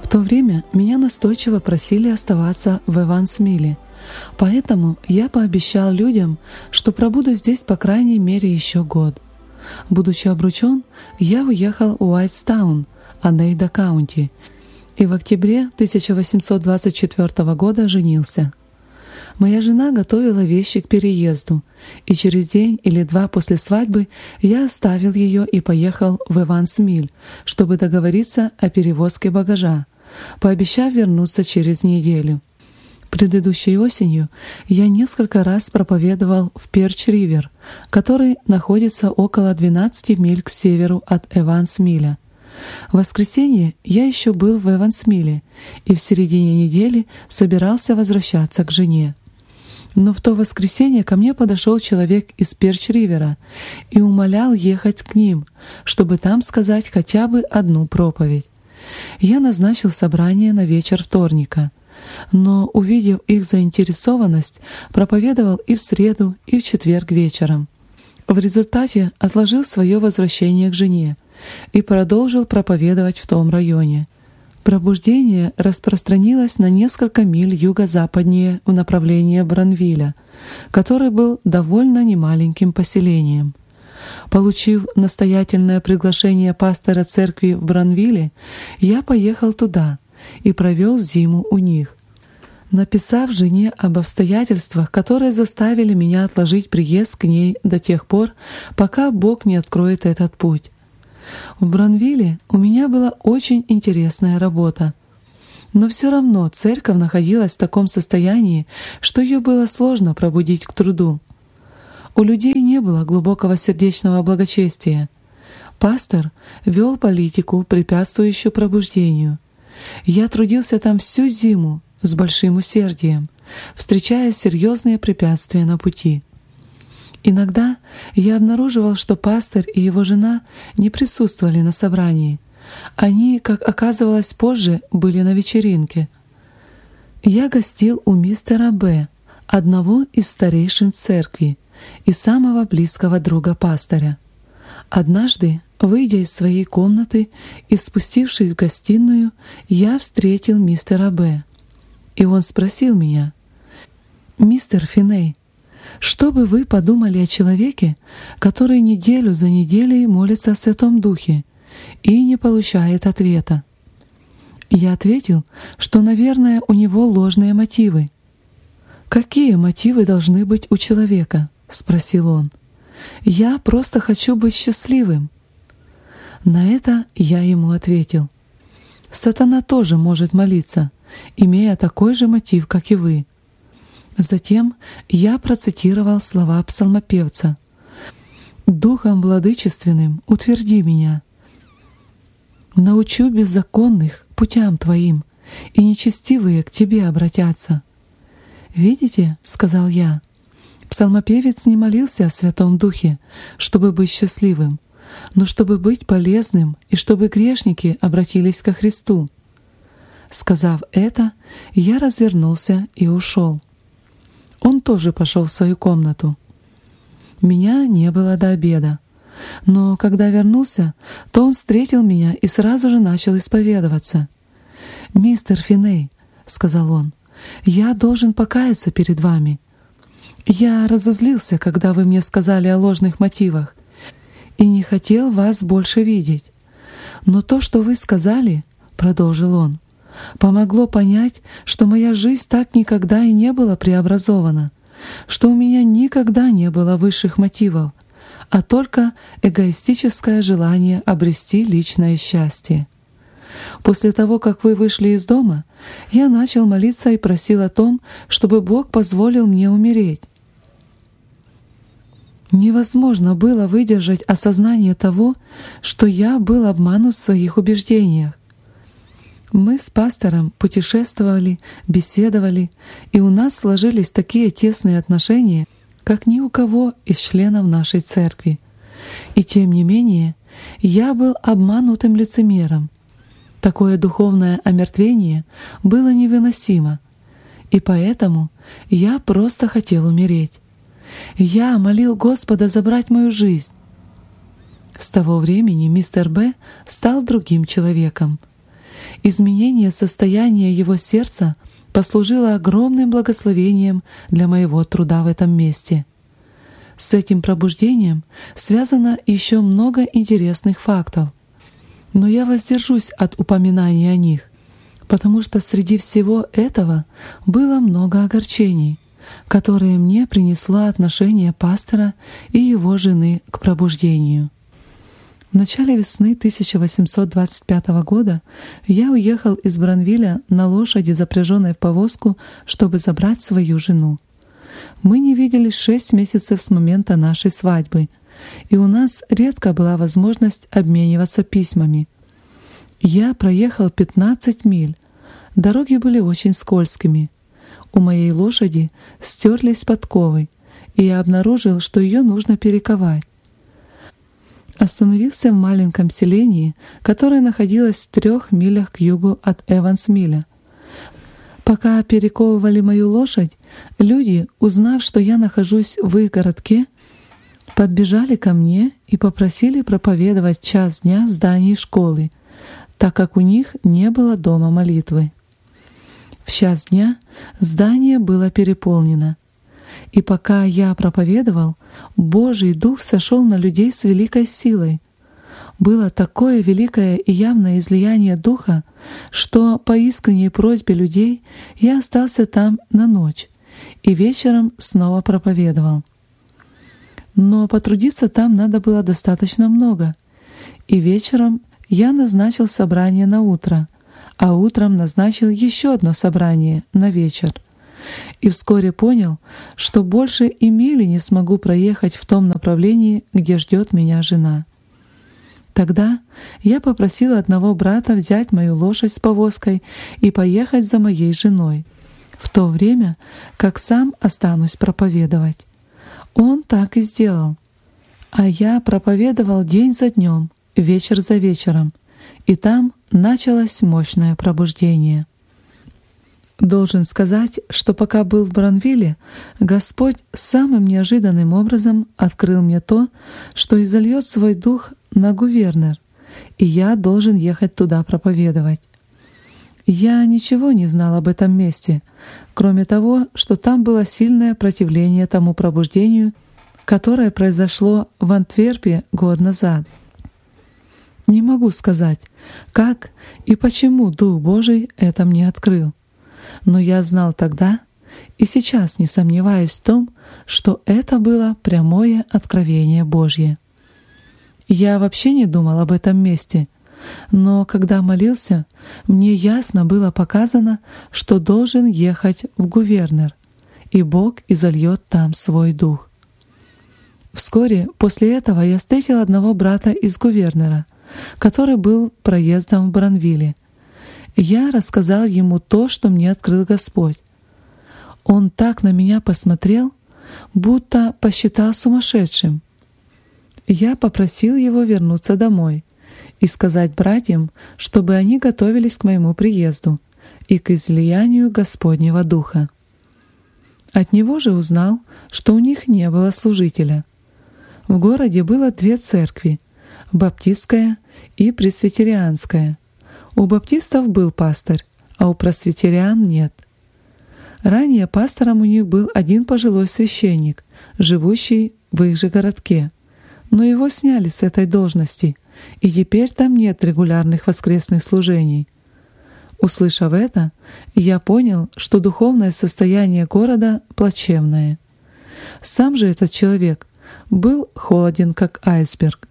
то время меня настойчиво просили оставаться в Эвансмилле, поэтому я пообещал людям, что пробуду здесь по крайней мере еще год. Будучи обручен, я уехал в Уайтстаун, Онейда Каунти, и в октябре 1824 года женился. Моя жена готовила вещи к переезду, и через день или два после свадьбы я оставил ее и поехал в Эвансмилл, чтобы договориться о перевозке багажа, пообещав вернуться через неделю. Предыдущей осенью я несколько раз проповедовал в Перч-Ривер, который находится около 12 миль к северу от Эвансмилля. В воскресенье я еще был в Эвансмилле и в середине недели собирался возвращаться к жене. Но в то воскресенье ко мне подошел человек из Перч-Ривера и умолял ехать к ним, чтобы там сказать хотя бы одну проповедь. Я назначил собрание на вечер вторника, но, увидев их заинтересованность, проповедовал и в среду, и в четверг вечером. В результате отложил свое возвращение к жене и продолжил проповедовать в том районе. Пробуждение распространилось на несколько миль юго-западнее в направлении Бранвилля, который был довольно немаленьким поселением. Получив настоятельное приглашение пастора церкви в Бранвилле, я поехал туда и провел зиму у них, написав жене об обстоятельствах, которые заставили меня отложить приезд к ней до тех пор, пока Бог не откроет этот путь. В Бранвилле у меня была очень интересная работа, но все равно церковь находилась в таком состоянии, что ее было сложно пробудить к труду. У людей не было глубокого сердечного благочестия. Пастор вел политику, препятствующую пробуждению. Я трудился там всю зиму с большим усердием, встречая серьезные препятствия на пути. Иногда я обнаруживал, что пастор и его жена не присутствовали на собрании. Они, как оказывалось позже, были на вечеринке. Я гостил у мистера Б., одного из старейшин церкви и самого близкого друга пастыря. Однажды, выйдя из своей комнаты и спустившись в гостиную, я встретил мистера Б., и он спросил меня: «Мистер Финей, что бы вы подумали о человеке, который неделю за неделей молится о Святом Духе и не получает ответа?» Я ответил, что, наверное, у него ложные мотивы. «Какие мотивы должны быть у человека?» — спросил он. «Я просто хочу быть счастливым». На это я ему ответил: «Сатана тоже может молиться, имея такой же мотив, как и вы». Затем я процитировал слова псалмопевца: «Духом владычественным утверди меня, научу беззаконных путям твоим, и нечестивые к тебе обратятся». «Видите, — сказал я, — псалмопевец не молился о Святом Духе, чтобы быть счастливым, но чтобы быть полезным и чтобы грешники обратились ко Христу». Сказав это, я развернулся и ушел. Он тоже пошел в свою комнату. Меня не было до обеда, но когда вернулся, то он встретил меня и сразу же начал исповедоваться. «Мистер Финей, — сказал он, — я должен покаяться перед вами. Я разозлился, когда вы мне сказали о ложных мотивах, и не хотел вас больше видеть. Но то, что вы сказали, — продолжил он, — помогло понять, что моя жизнь так никогда и не была преобразована, что у меня никогда не было высших мотивов, а только эгоистическое желание обрести личное счастье. После того, как вы вышли из дома, я начал молиться и просил о том, чтобы Бог позволил мне умереть. Невозможно было выдержать осознание того, что я был обманут в своих убеждениях. Мы с пастором путешествовали, беседовали, и у нас сложились такие тесные отношения, как ни у кого из членов нашей церкви. И тем не менее, я был обманутым лицемером. Такое духовное омертвение было невыносимо, и поэтому я просто хотел умереть. Я молил Господа забрать мою жизнь. С того времени мистер Б. стал другим человеком. изменение состояния его сердца послужило огромным благословением для моего труда в этом месте. С этим пробуждением связано еще много интересных фактов, но я воздержусь от упоминания о них, потому что среди всего этого было много огорчений, которые мне принесло отношение пастора и его жены к пробуждению. В начале весны 1825 года я уехал из Бранвилля на лошади, запряженной в повозку, чтобы забрать свою жену. Мы не виделись 6 месяцев с момента нашей свадьбы, и у нас редко была возможность обмениваться письмами. Я проехал 15 миль. Дороги были очень скользкими. У моей лошади стерлись подковы, и я обнаружил, что ее нужно перековать. Остановился в маленьком селении, которое находилось в 3 милях к югу от Эвансмилля. Пока перековывали мою лошадь, люди, узнав, что я нахожусь в их городке, подбежали ко мне и попросили проповедовать в час дня в здании школы, так как у них не было дома молитвы. В час дня здание было переполнено, и пока я проповедовал, Божий Дух сошел на людей с великой силой. Было такое великое и явное излияние Духа, что по искренней просьбе людей я остался там на ночь и вечером снова проповедовал. Но потрудиться там надо было достаточно много, и вечером я назначил собрание на утро, а утром назначил еще одно собрание на вечер. И вскоре понял, что больше и мили не смогу проехать в том направлении, где ждет меня жена. Тогда я попросил одного брата взять мою лошадь с повозкой и поехать за моей женой, в то время как сам останусь проповедовать. Он так и сделал. А я проповедовал день за днем, вечер за вечером, и там началось мощное пробуждение. Должен сказать, что пока был в Бранвилле, Господь самым неожиданным образом открыл мне то, что изольет свой дух на Гувернер, и я должен ехать туда проповедовать. Я ничего не знал об этом месте, кроме того, что там было сильное противление тому пробуждению, которое произошло в Антверпе год назад. Не могу сказать, как и почему Дух Божий это мне открыл. Но я знал тогда и сейчас не сомневаюсь в том, что это было прямое откровение Божье. Я вообще не думал об этом месте, но когда молился, мне ясно было показано, что должен ехать в Гувернер, и Бог изольет там свой Дух. Вскоре после этого я встретил одного брата из Гувернера, который был проездом в Бранвилле. Я рассказал ему то, что мне открыл Господь. Он так на меня посмотрел, будто посчитал сумасшедшим. Я попросил его вернуться домой и сказать братьям, чтобы они готовились к моему приезду и к излиянию Господнего Духа. От него же узнал, что у них не было служителя. В городе было 2 церкви — баптистская и пресвитерианская. У баптистов был пастырь, а у пресвитериан нет. Ранее пастором у них был один пожилой священник, живущий в их же городке, но его сняли с этой должности, и теперь там нет регулярных воскресных служений. Услышав это, я понял, что духовное состояние города плачевное. Сам же этот человек был холоден, как айсберг.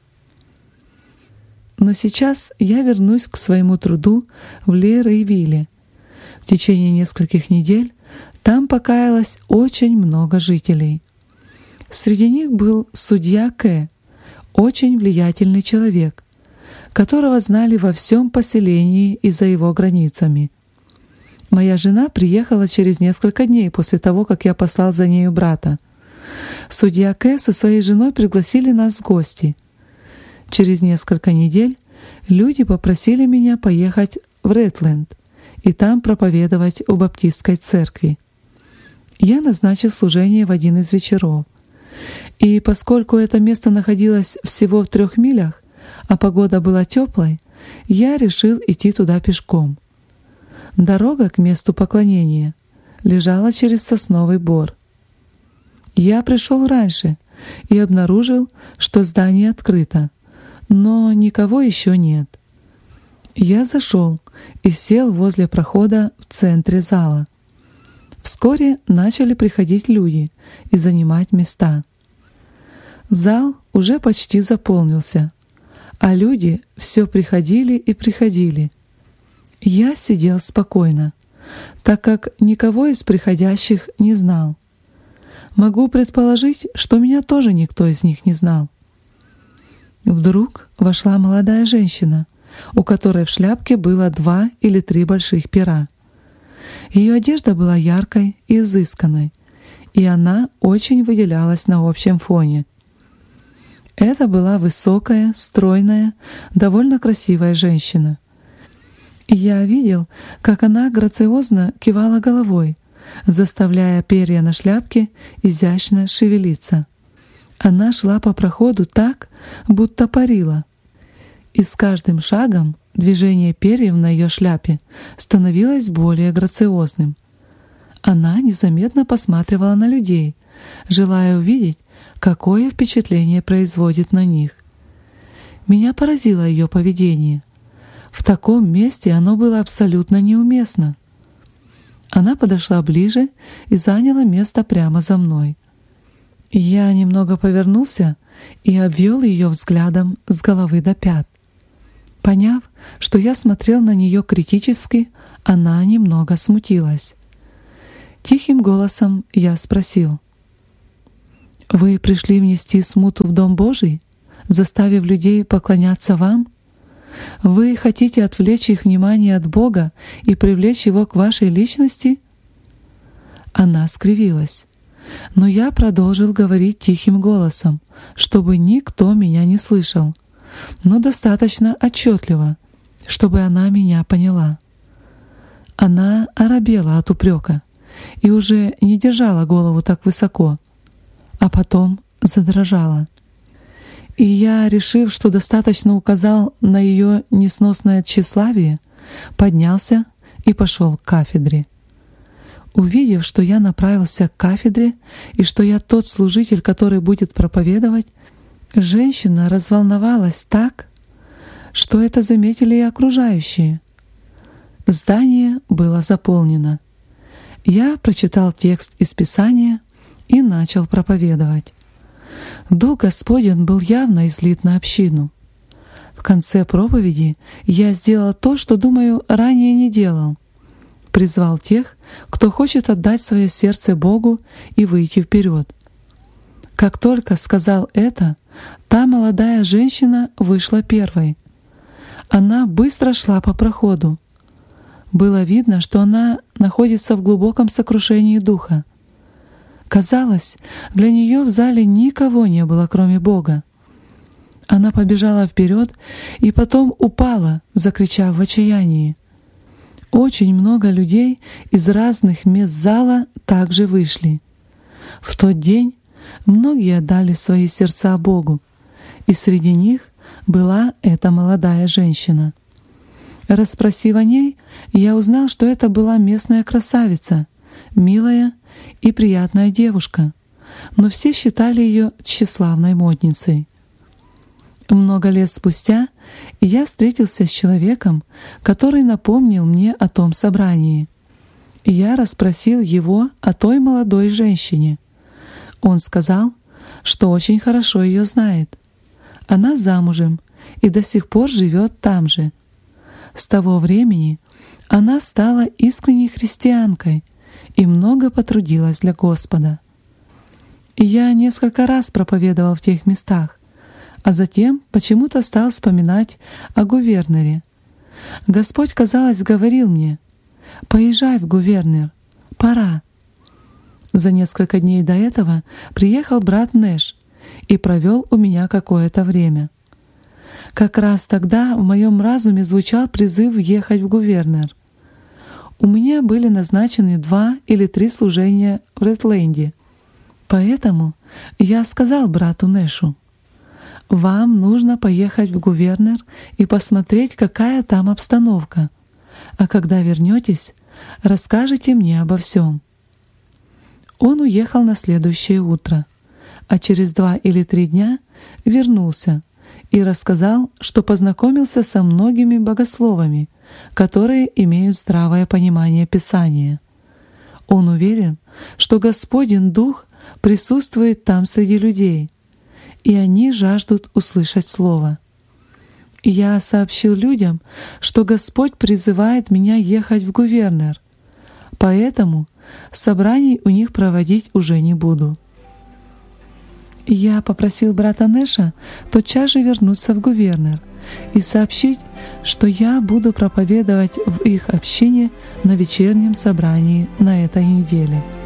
Но сейчас я вернусь к своему труду в Лейрейвилле. В течение нескольких недель там покаялось очень много жителей. Среди них был судья К., очень влиятельный человек, которого знали во всем поселении и за его границами. Моя жена приехала через несколько дней после того, как я послал за нею брата. Судья К. со своей женой пригласили нас в гости. Через несколько недель люди попросили меня поехать в Редленд и там проповедовать у баптистской церкви. Я назначил служение в один из вечеров. И поскольку это место находилось всего в 3 милях, а погода была теплой, я решил идти туда пешком. Дорога к месту поклонения лежала через сосновый бор. Я пришел раньше и обнаружил, что здание открыто, но никого еще нет. Я зашел и сел возле прохода в центре зала. Вскоре начали приходить люди и занимать места. Зал уже почти заполнился, а люди все приходили и приходили. Я сидел спокойно, так как никого из приходящих не знал. Могу предположить, что меня тоже никто из них не знал. Вдруг вошла молодая женщина, у которой в шляпке было 2 или 3 больших пера. Ее одежда была яркой и изысканной, и она очень выделялась на общем фоне. Это была высокая, стройная, довольно красивая женщина. Я видел, как она грациозно кивала головой, заставляя перья на шляпке изящно шевелиться. Она шла по проходу так, будто парила. И с каждым шагом движение перьев на ее шляпе становилось более грациозным. Она незаметно посматривала на людей, желая увидеть, какое впечатление производит на них. Меня поразило ее поведение. В таком месте оно было абсолютно неуместно. Она подошла ближе и заняла место прямо за мной. Я немного повернулся и обвел ее взглядом с головы до пят. Поняв, что я смотрел на нее критически, она немного смутилась. Тихим голосом я спросил: «Вы пришли внести смуту в Дом Божий, заставив людей поклоняться вам? Вы хотите отвлечь их внимание от Бога и привлечь его к вашей личности?» Она скривилась, но я продолжил говорить тихим голосом, чтобы никто меня не слышал, но достаточно отчетливо, чтобы она меня поняла. Она оробела от упрека и уже не держала голову так высоко, а потом задрожала. И я, решив, что достаточно указал на ее несносное тщеславие, поднялся и пошел к кафедре. Увидев, что я направился к кафедре и что я тот служитель, который будет проповедовать, женщина разволновалась так, что это заметили и окружающие. Здание было заполнено. Я прочитал текст из Писания и начал проповедовать. Дух Господень был явно излит на общину. В конце проповеди я сделал то, что, думаю, ранее не делал. Призвал тех, кто хочет отдать свое сердце Богу и выйти вперед. Как только сказал это, та молодая женщина вышла первой. Она быстро шла по проходу. Было видно, что она находится в глубоком сокрушении духа. Казалось, для нее в зале никого не было, кроме Бога. Она побежала вперед и потом упала, закричав в отчаянии. Очень много людей из разных мест зала также вышли. В тот день многие отдали свои сердца Богу, и среди них была эта молодая женщина. Расспросив о ней, я узнал, что это была местная красавица, милая и приятная девушка, но все считали ее тщеславной модницей. Много лет спустя я встретился с человеком, который напомнил мне о том собрании. Я расспросил его о той молодой женщине. Он сказал, что очень хорошо ее знает. Она замужем и до сих пор живет там же. С того времени она стала искренней христианкой и много потрудилась для Господа. Я несколько раз проповедовал в тех местах, а затем почему-то стал вспоминать о Гувернере. Господь, казалось, говорил мне: «Поезжай в Гувернер, пора». За несколько дней до этого приехал брат Нэш и провел у меня какое-то время. Как раз тогда в моем разуме звучал призыв ехать в Гувернер. У меня были назначены 2 или 3 служения в Редленде. Поэтому я сказал брату Нэшу: вам нужно поехать в Гувернер и посмотреть, какая там обстановка. А когда вернетесь, расскажете мне обо всем». Он уехал на следующее утро, а через 2 или 3 дня вернулся и рассказал, что познакомился со многими богословами, которые имеют здравое понимание Писания. Он уверен, что Господень Дух присутствует там среди людей, и они жаждут услышать Слово. Я сообщил людям, что Господь призывает меня ехать в Гувернер, поэтому собраний у них проводить уже не буду. Я попросил брата Нэша тотчас же вернуться в Гувернер и сообщить, что я буду проповедовать в их общине на вечернем собрании на этой неделе.